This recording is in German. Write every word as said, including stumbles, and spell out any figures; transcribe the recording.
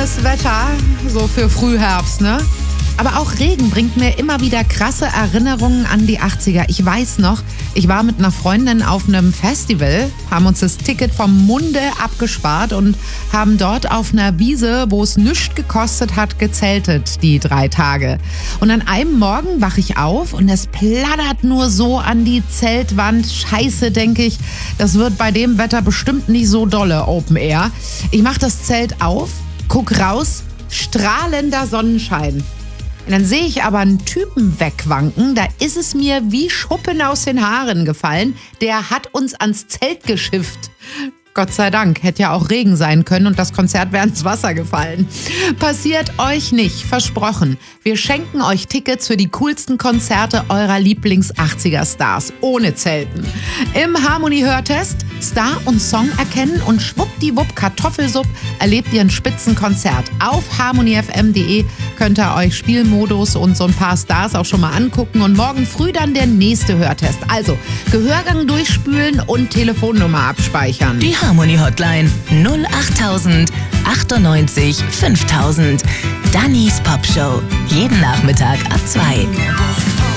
schönes Wetter, so für Frühherbst, ne? Aber auch Regen bringt mir immer wieder krasse Erinnerungen an die achtziger. Ich weiß noch, ich war mit einer Freundin auf einem Festival, haben uns das Ticket vom Munde abgespart und haben dort auf einer Wiese, wo es nichts gekostet hat, gezeltet, die drei Tage. Und an einem Morgen wache ich auf und es plattert nur so an die Zeltwand. Scheiße, denke ich, das wird bei dem Wetter bestimmt nicht so dolle Open Air. Ich mache das Zelt auf, guck raus, strahlender Sonnenschein. Und dann sehe ich aber einen Typen wegwanken, da ist es mir wie Schuppen aus den Haaren gefallen. Der hat uns ans Zelt geschifft. Gott sei Dank, hätte ja auch Regen sein können und das Konzert wäre ins Wasser gefallen. Passiert euch nicht, versprochen. Wir schenken euch Tickets für die coolsten Konzerte eurer Lieblings-achtziger-Stars, ohne Zelten. Im Harmony-Hörtest Star und Song erkennen und schwuppdiwupp Kartoffelsupp erlebt ihr ein Spitzenkonzert. Auf harmony f m punkt d e könnt ihr euch Spielmodus und so ein paar Stars auch schon mal angucken und morgen früh dann der nächste Hörtest. Also Gehörgang durchspülen und Telefonnummer abspeichern. Die Harmony Hotline null acht tausend achtundneunzig fünftausend. Dannys Popshow. Jeden Nachmittag ab zwei.